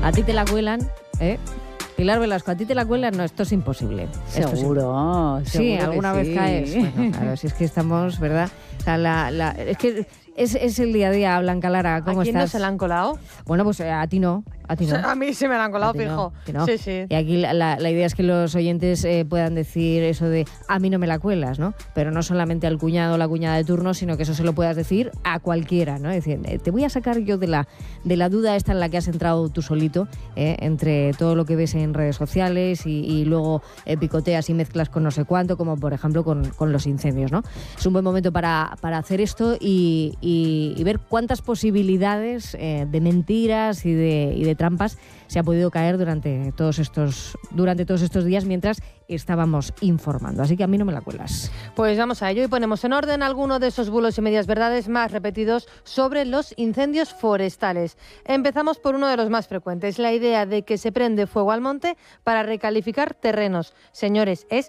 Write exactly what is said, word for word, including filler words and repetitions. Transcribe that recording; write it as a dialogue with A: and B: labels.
A: A ti te la cuelan, ¿eh? Pilar Velasco, a ti te la cuelan, no, esto es imposible.
B: Seguro,
A: esto es...
B: seguro
A: Sí, alguna
B: que
A: vez
B: sí.
A: caes. Bueno, claro, si es que estamos, ¿verdad? O sea, la, la, es que es, es el día a día, Blanca Lara, ¿cómo
C: ¿A quién
A: estás?
C: no se la han colado?
A: Bueno, pues eh, a ti no, a ti no.
C: A mí se me la han colado,
A: A ti
C: fijo.
A: no, no.
C: Sí, sí.
A: Y aquí la, la, la idea es que los oyentes eh, puedan decir eso de a mí no me la cuelas, ¿no? Pero no solamente al cuñado o la cuñada de turno, sino que eso se lo puedas decir a cualquiera, ¿no? Es decir, eh, te voy a sacar yo de la, de la duda esta en la que has entrado tú solito, eh, entre todo lo que ves en redes sociales y, y luego eh, picoteas y mezclas con no sé cuánto, como por ejemplo con, con los incendios, ¿no? Es un buen momento para, para hacer esto y, y, y ver cuántas posibilidades eh, de mentiras y de, y de trampas se ha podido caer durante todos estos durante todos estos días mientras estábamos informando. Así que a mí no me la cuelas.
C: Pues vamos a ello y ponemos en orden alguno de esos bulos y medias verdades más repetidos sobre los incendios forestales. Empezamos por uno de los más frecuentes, la idea de que se prende fuego al monte para recalificar terrenos. Señores, es